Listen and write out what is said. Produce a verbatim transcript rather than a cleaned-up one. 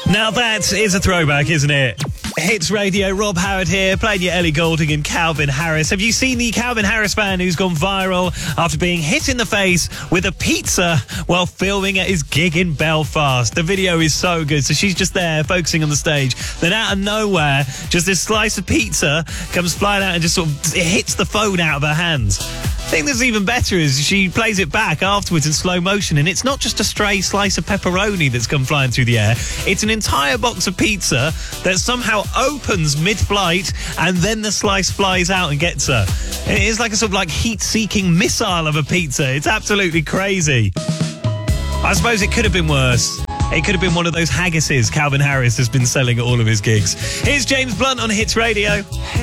Now that is a throwback, isn't it? Hits Radio, Rob Howard here, playing you Ellie Goulding and Calvin Harris. Have you seen the Calvin Harris fan who's gone viral after being hit in the face with a pizza while filming at his gig in Belfast? The video is so good. So she's just there focusing on the stage. Then out of nowhere, just this slice of pizza comes flying out and just sort of it hits the phone out of her hands. The thing that's even better is she plays it back afterwards in slow motion, and it's not just a stray slice of pepperoni that's come flying through the air. It's an entire box of pizza that somehow opens mid-flight, and then the slice flies out and gets her. It is like a sort of like heat-seeking missile of a pizza. It's absolutely crazy. I suppose it could have been worse. It could have been one of those haggises Calvin Harris has been selling at all of his gigs. Here's James Blunt on Hits Radio.